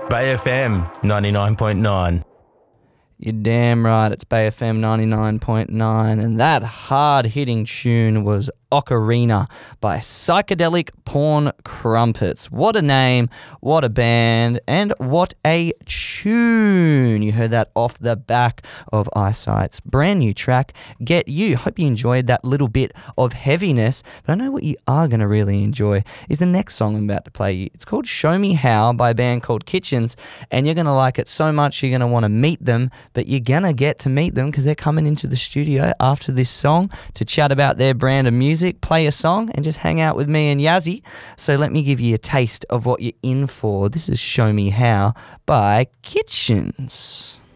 Bay FM 99.9. You're damn right, it's Bay FM 99.9, and that hard-hitting tune was Ocarina by Psychedelic Porn Crumpets. What a name, what a band, and what a tune. You heard that off the back of Eyesight's brand new track, Get You. Hope you enjoyed that little bit of heaviness, but I know what you are going to really enjoy is the next song I'm about to play you. It's called Show Me How by a band called Kitchens, and you're going to like it so much you're going to want to meet them, but you're going to get to meet them because they're coming into the studio after this song to chat about their brand of music, play a song, and just hang out with me and Yazzie. So let me give you a taste of what you're in for. This is Show Me How by Kitchens.